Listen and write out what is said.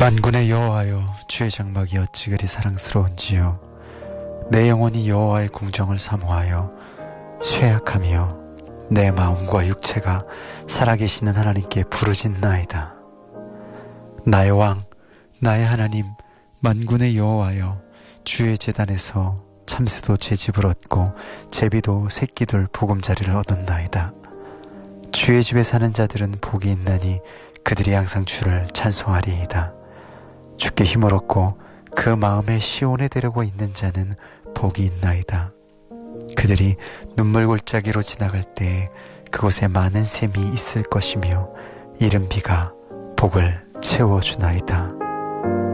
만군의 여호와여, 주의 장막이 어찌 그리 사랑스러운지요. 내 영혼이 여호와의 궁정을 사모하여 쇠약하며 내 마음과 육체가 살아계시는 하나님께 부르짖나이다. 나의 왕, 나의 하나님, 만군의 여호와여, 주의 제단에서 참새도 제 집을 얻고 제비도 새끼들 보금자리를 얻었나이다. 주의 집에 사는 자들은 복이 있나니 그들이 항상 주를 찬송하리이다. 주께 힘을 얻고 그 마음에 시온에 데려고 있는 자는 복이 있나이다. 그들이 눈물 골짜기로 지나갈 때에 그곳에 많은 샘이 있을 것이며 이른 비가 복을 채워주나이다.